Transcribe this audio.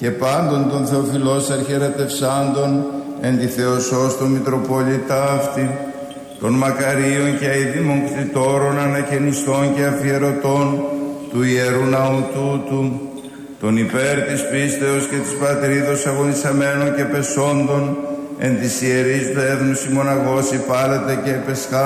και πάντων των Θεοφιλός αρχιερατευσάντων εν τη Θεοσώστο Μητροπόλητα αυτή, των μακαρίων και αηδήμων κτητόρων, ανακαινιστών και αφιερωτών του Ιερού Ναού τούτου, των υπέρ της πίστεως και της πατρίδος αγωνισαμένων και πεσόντων, εν της Ιερής του Έθνους η μοναγός υπάλετε και επεσχά